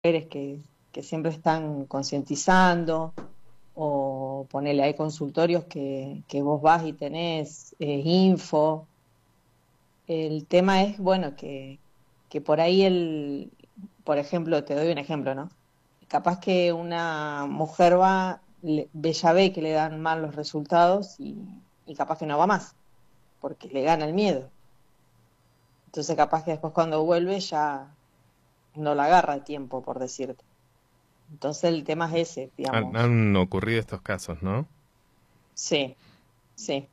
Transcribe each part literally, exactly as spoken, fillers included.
mujeres que, que siempre están concientizando, o ponele, hay consultorios que, que vos vas y tenés eh, info. El tema es, bueno, que, que por ahí el, por ejemplo, te doy un ejemplo, ¿no? Capaz que una mujer va, le, ve- ya ve que le dan mal los resultados y, y capaz que no va más, porque le gana el miedo. Entonces capaz que después cuando vuelve ya no la agarra a tiempo, por decirte. Entonces el tema es ese, Han, digamos. han ocurrido estos casos, ¿no? Sí, sí.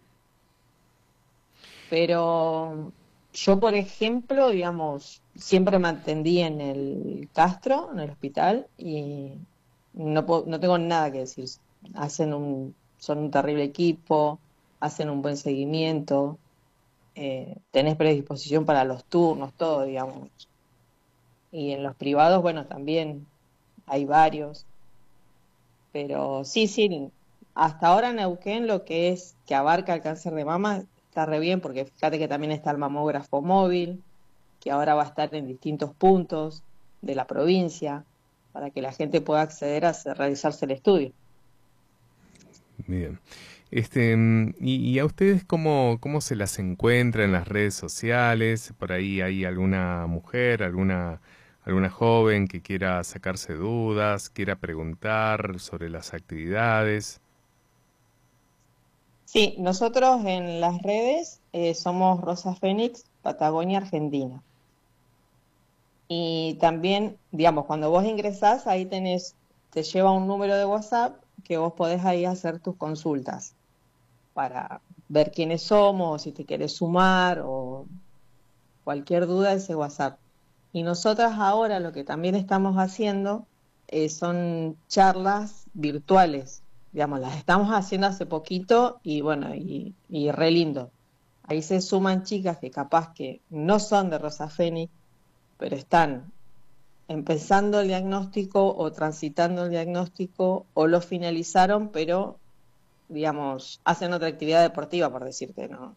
Pero yo, por ejemplo, digamos, siempre me atendí en el Castro, en el hospital, y no, puedo- no tengo nada que decir. Hacen un, son un terrible equipo, hacen un buen seguimiento, eh, tenés predisposición para los turnos, todo, digamos. Y en los privados, bueno, también hay varios. Pero sí, sí, hasta ahora Neuquén lo que es que abarca el cáncer de mama está re bien, porque fíjate que también está el mamógrafo móvil, que ahora va a estar en distintos puntos de la provincia para que la gente pueda acceder a hacer- realizarse el estudio. Bien. Este, mm, y, y a ustedes cómo, cómo se las encuentra en las redes sociales? Por ahí hay alguna mujer, alguna, alguna joven que quiera sacarse dudas, quiera preguntar sobre las actividades. Sí, nosotros en las redes eh, somos Rosa Fénix, Patagonia, Argentina. Y también, digamos, cuando vos ingresás, ahí tenés, te lleva un número de WhatsApp que vos podés ahí hacer tus consultas para ver quiénes somos, si te querés sumar o cualquier duda, ese WhatsApp. Y nosotras ahora lo que también estamos haciendo eh, son charlas virtuales, digamos, las estamos haciendo hace poquito y bueno, y, y re lindo. Ahí se suman chicas que capaz que no son de Rosa Fénix, pero están empezando el diagnóstico o transitando el diagnóstico o lo finalizaron, pero digamos, hacen otra actividad deportiva, por decirte, ¿no?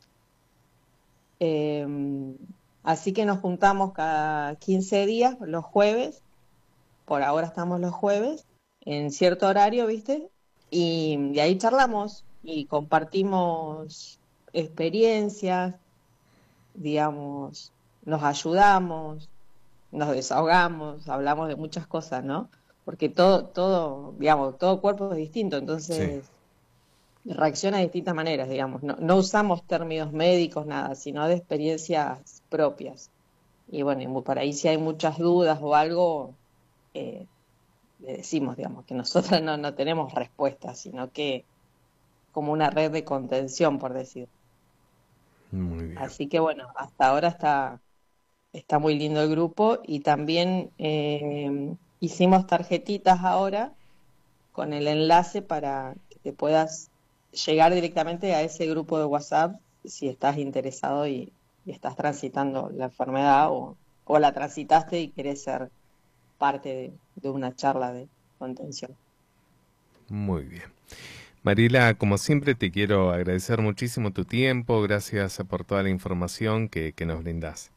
Eh, Así que nos juntamos cada quince días, los jueves, por ahora estamos los jueves, en cierto horario, ¿viste? Y de ahí charlamos y compartimos experiencias, digamos, nos ayudamos, nos desahogamos, hablamos de muchas cosas, ¿no? Porque todo, todo, digamos, todo cuerpo es distinto, Sí. entonces reacciona de distintas maneras, digamos. No, no usamos términos médicos, nada, sino de experiencias propias. Y bueno, y por ahí si hay muchas dudas o algo, eh, le decimos, digamos, que nosotros no, no tenemos respuestas, sino que como una red de contención, por decir. Muy bien. Así que bueno, hasta ahora está, está muy lindo el grupo y también eh, hicimos tarjetitas ahora con el enlace para que te puedas llegar directamente a ese grupo de WhatsApp si estás interesado y, y estás transitando la enfermedad o, o la transitaste y querés ser parte de, de una charla de contención. Muy bien. Marila, como siempre te quiero agradecer muchísimo tu tiempo, gracias por toda la información que, que nos brindas.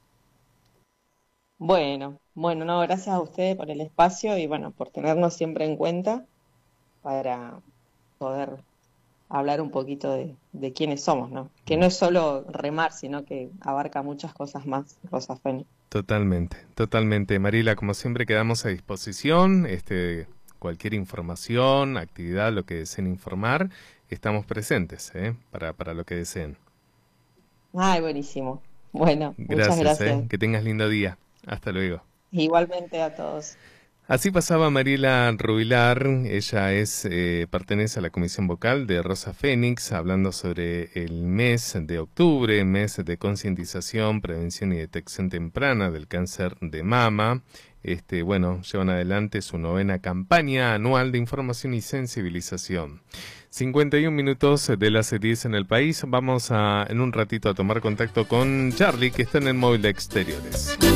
Bueno, bueno, no, gracias a ustedes por el espacio y bueno, por tenernos siempre en cuenta para poder hablar un poquito de, de quiénes somos, ¿no? Que no es solo remar, sino que abarca muchas cosas más, Rosa Feni. Totalmente, totalmente. Marila, como siempre quedamos a disposición, este, cualquier información, actividad, lo que deseen informar, estamos presentes, ¿eh? Para, para lo que deseen. Ay, buenísimo. Bueno, muchas Gracias, ¿eh? gracias. Que tengas lindo día. Hasta luego. Igualmente a todos. Así pasaba Mariela Rubilar, ella es, eh, pertenece a la Comisión Vocal de Rosa Fénix, hablando sobre el mes de octubre, mes de concientización, prevención y detección temprana del cáncer de mama. Este, bueno, llevan adelante su novena campaña anual de información y sensibilización. cincuenta y un minutos de las diez en el país. Vamos a, en un ratito, a tomar contacto con Charlie, que está en el móvil de exteriores.